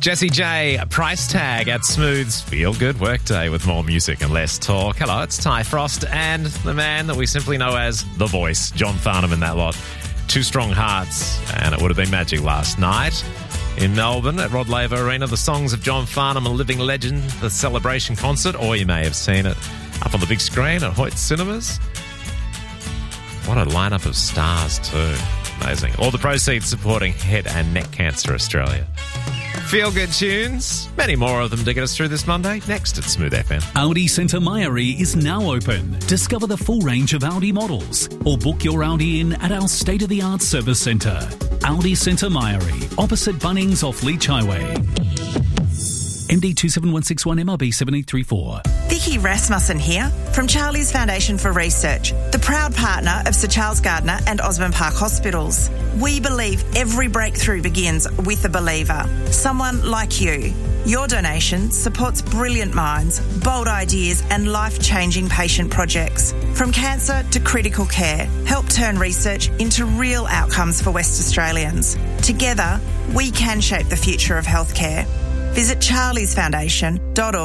Jessie J, price tag at Smooth's Feel Good Workday with more music and less talk. Hello, it's Ty Frost and the man that we simply know as The Voice, John Farnham in that lot. Two Strong Hearts, and it would have been magic last night in Melbourne at Rod Laver Arena. The songs of John Farnham, a living legend, the celebration concert, or you may have seen it up on the big screen at Hoyt Cinemas. What a lineup of stars too. Amazing. All the proceeds supporting Head and Neck Cancer Australia. Feel good tunes. Many more of them to get us through this Monday. Next at Smooth FM. Audi Centre Mairie is now open. Discover the full range of Audi models or book your Audi in at our state-of-the-art service centre. Audi Centre Mairie, opposite Bunnings off Leach Highway. MD 27161 MRB 7834. Vicky Rasmussen here from Charlie's Foundation for Research, the proud partner of Sir Charles Gardner and Osborne Park Hospitals. We believe every breakthrough begins with a believer, someone like you. Your donation supports brilliant minds, bold ideas and life-changing patient projects. From cancer to critical care, help turn research into real outcomes for West Australians. Together, we can shape the future of healthcare. Visit charliesfoundation.org.